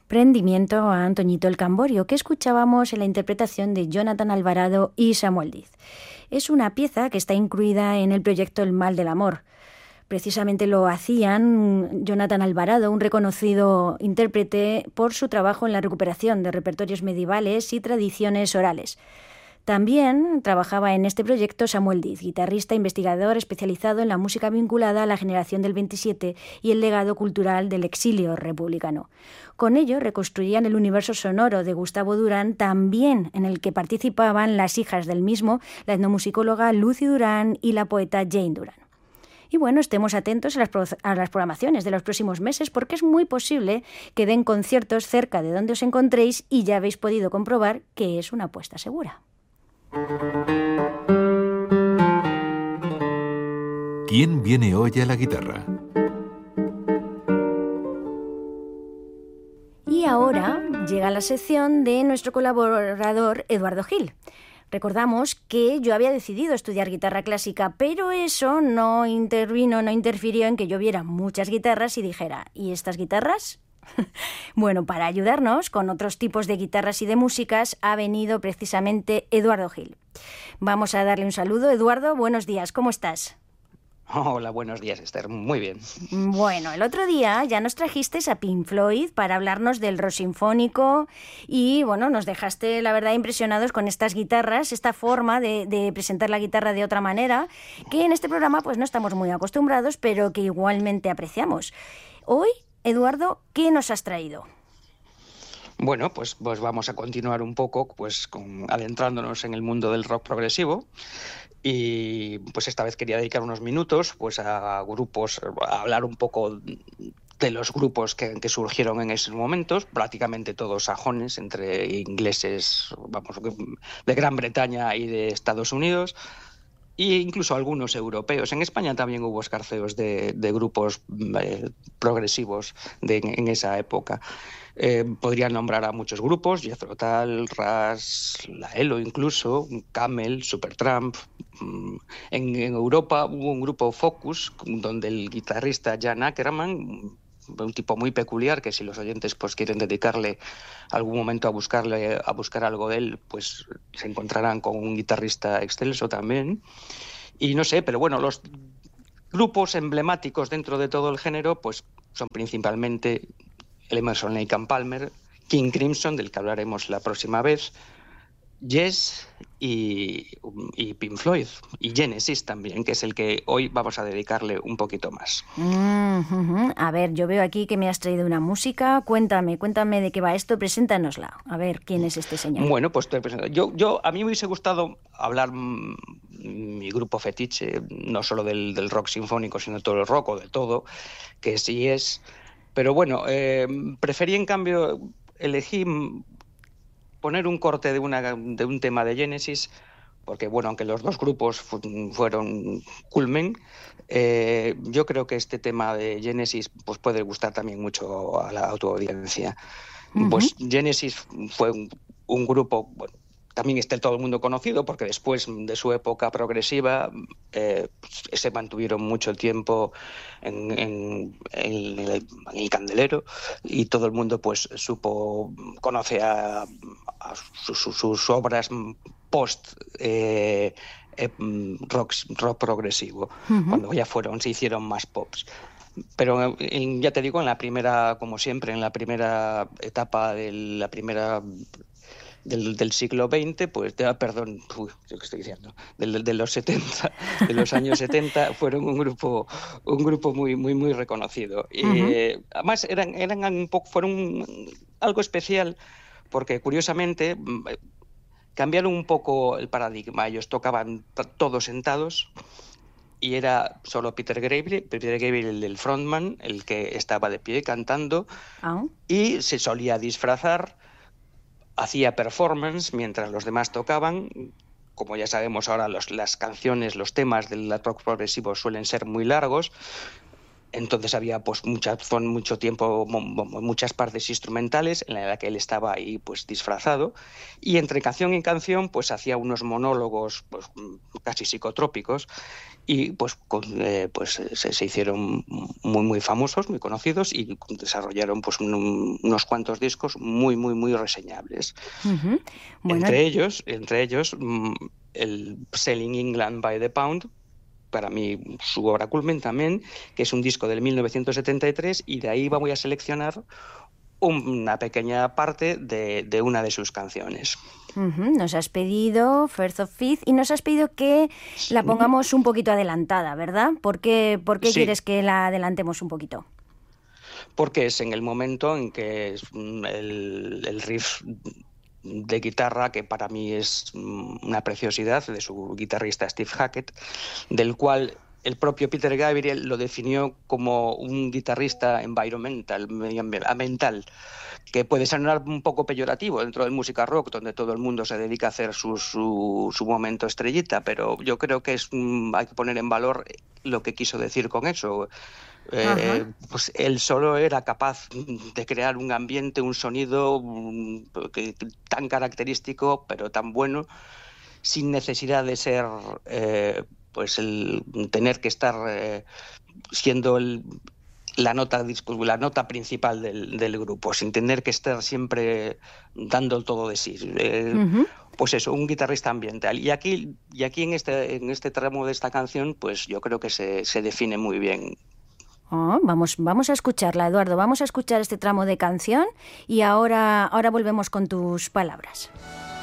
Prendimiento a Antoñito el Camborio, que escuchábamos en la interpretación de Jonathan Alvarado y Samuel Diz. Es una pieza que está incluida en el proyecto El Mal del Amor. Precisamente lo hacían Jonathan Alvarado, un reconocido intérprete, por su trabajo en la recuperación de repertorios medievales y tradiciones orales. También trabajaba en este proyecto Samuel Diz, guitarrista investigador especializado en la música vinculada a la generación del 27 y el legado cultural del exilio republicano. Con ello reconstruían el universo sonoro de Gustavo Durán, también en el que participaban las hijas del mismo, la etnomusicóloga Lucy Durán y la poeta Jane Durán. Y bueno, estemos atentos a las programaciones de los próximos meses, porque es muy posible que den conciertos cerca de donde os encontréis y ya habéis podido comprobar que es una apuesta segura. ¿Quién viene hoy a la guitarra? Y ahora llega la sección de nuestro colaborador Eduardo Gil. Recordamos que yo había decidido estudiar guitarra clásica, pero eso no interfirió en que yo viera muchas guitarras y dijera, ¿y estas guitarras? Bueno, para ayudarnos con otros tipos de guitarras y de músicas ha venido precisamente Eduardo Gil. Vamos a darle un saludo. Eduardo, buenos días, ¿cómo estás? Hola, buenos días, Esther. Muy bien. Bueno, el otro día ya nos trajiste a Pink Floyd para hablarnos del rock sinfónico y, bueno, nos dejaste, la verdad, impresionados con estas guitarras, esta forma de presentar la guitarra de otra manera, que en este programa pues no estamos muy acostumbrados, pero que igualmente apreciamos. Hoy, Eduardo, ¿qué nos has traído? Bueno, pues vamos a continuar un poco adentrándonos en el mundo del rock progresivo. Y pues esta vez quería dedicar unos minutos pues a grupos, a hablar un poco de los grupos que surgieron en esos momentos, prácticamente todos sajones, entre ingleses, vamos, de Gran Bretaña y de Estados Unidos, e incluso algunos europeos. En España también hubo escarceos de grupos progresivos en esa época. Podría nombrar a muchos grupos: Jethro Tull, Rush, La Elo incluso, Camel, Supertramp. En Europa hubo un grupo Focus, donde el guitarrista Jan Ackerman, un tipo muy peculiar, que si los oyentes pues quieren dedicarle algún momento a buscar algo de él, pues se encontrarán con un guitarrista excelso también. Y no sé, pero bueno, los grupos emblemáticos dentro de todo el género pues son principalmente el Emerson, Lake and Palmer, King Crimson, del que hablaremos la próxima vez, Yes y Pink Floyd, y Genesis también, que es el que hoy vamos a dedicarle un poquito más. A ver, yo veo aquí que me has traído una música. Cuéntame de qué va esto, preséntanosla. A ver, ¿quién es este señor? Bueno, pues a mí me hubiese gustado hablar mi grupo fetiche, no solo del rock sinfónico, sino de todo el rock o de todo, que sí es. Pero bueno, preferí en cambio elegí poner un corte de un tema de Genesis, porque bueno, aunque los dos grupos fueron culmen, yo creo que este tema de Genesis pues puede gustar también mucho a la audiencia. Uh-huh. Pues Genesis fue un grupo, bueno, también está todo el mundo conocido, porque después de su época progresiva se mantuvieron mucho tiempo en el candelero, y todo el mundo pues conoce a sus obras post rock progresivo, uh-huh, cuando ya se hicieron más pops. Pero ya te digo, como siempre, en la primera etapa del siglo XX, pues, perdón, ¿qué estoy diciendo? De los 70, de los años 70, fueron un grupo muy, muy, muy reconocido. Uh-huh. Además, fueron algo especial, porque curiosamente cambiaron un poco el paradigma. Ellos tocaban todos sentados, y era solo Peter Gabriel, el frontman, el que estaba de pie cantando, y se solía disfrazar, hacía performance mientras los demás tocaban. Como ya sabemos ahora, las canciones, los temas del rock progresivo suelen ser muy largos. Entonces había pues mucho tiempo, muchas partes instrumentales en las que él estaba ahí pues disfrazado, y entre canción y canción pues hacía unos monólogos pues casi psicotrópicos, y pues se hicieron muy famosos, muy conocidos, y desarrollaron pues unos cuantos discos muy reseñables. Uh-huh. Bueno. Entre ellos el Selling England by the Pound, para mí su obra culmen también, que es un disco del 1973, y de ahí voy a seleccionar una pequeña parte de una de sus canciones. Uh-huh. Nos has pedido First of Fifth y nos has pedido que la pongamos un poquito adelantada, ¿verdad? ¿Por qué sí. quieres que la adelantemos un poquito? Porque es en el momento en que el riff de guitarra, que para mí es una preciosidad, de su guitarrista Steve Hackett, del cual el propio Peter Gabriel lo definió como un guitarrista environmental, medioambiental, que puede sonar un poco peyorativo dentro del música rock, donde todo el mundo se dedica a hacer su momento estrellita, pero yo creo que hay que poner en valor lo que quiso decir con eso. Pues él solo era capaz de crear un ambiente, un sonido tan característico, pero tan bueno, sin necesidad de ser pues el tener que estar siendo la nota principal del grupo, sin tener que estar siempre dando todo de sí. Pues eso, un guitarrista ambiental. Y aquí en este tramo de esta canción, pues yo creo que se define muy bien. Oh, vamos a escucharla, Eduardo. Vamos a escuchar este tramo de canción y ahora volvemos con tus palabras.